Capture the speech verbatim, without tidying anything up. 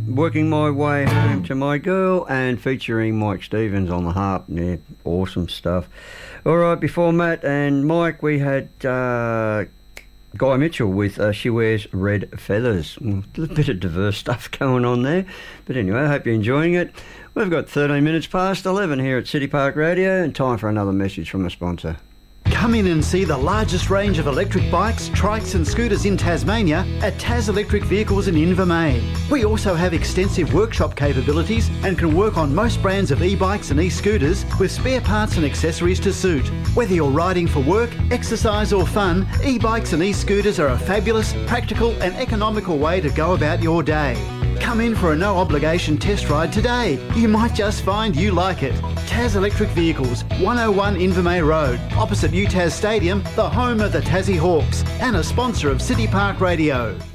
Working My Way Home to My Girl, and featuring Mike Stevens on the harp. Yeah, awesome stuff. All right, before Matt and Mike, we had uh, Guy Mitchell with uh, She Wears Red Feathers. A little bit of diverse stuff going on there. But anyway, I hope you're enjoying it. We've got thirteen minutes past eleven here at City Park Radio, and time for another message from a sponsor. Come in and see the largest range of electric bikes, trikes and scooters in Tasmania at Tas Electric Vehicles in Invermay. We also have extensive workshop capabilities and can work on most brands of e-bikes and e-scooters with spare parts and accessories to suit. Whether you're riding for work, exercise or fun, e-bikes and e-scooters are a fabulous, practical and economical way to go about your day. Come in for a no-obligation test ride today. You might just find you like it. Tas Electric Vehicles, one oh one Invermay Road, opposite U T A S Stadium, the home of the Tassie Hawks, and a sponsor of City Park Radio.